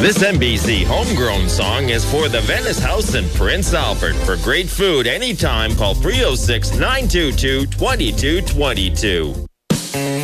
This NBC homegrown song is for the Venice House in Prince Albert. For great food anytime, call 306-922-2222.